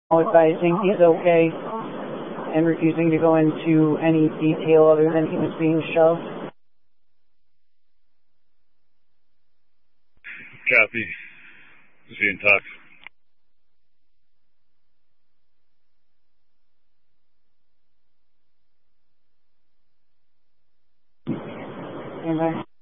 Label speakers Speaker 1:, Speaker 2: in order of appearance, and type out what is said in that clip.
Speaker 1: advising he's okay and refusing to go into any detail other than he was being shoved.
Speaker 2: Copy. See you in talk.
Speaker 1: Stand by.